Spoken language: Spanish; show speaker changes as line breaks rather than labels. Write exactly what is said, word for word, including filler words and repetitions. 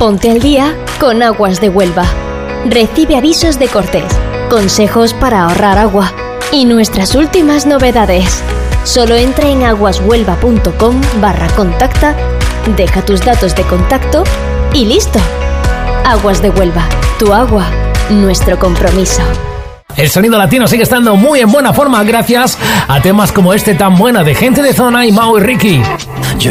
Ponte al día con Aguas de Huelva. Recibe avisos de cortes, consejos para ahorrar agua y nuestras últimas novedades. Solo entra en aguashuelva.com barra contacta, deja tus datos de contacto y listo. Aguas de Huelva, tu agua, nuestro compromiso.
El sonido latino sigue estando muy en buena forma gracias a temas como este tan buena de Gente de Zona y Mau y Ricky.
Yo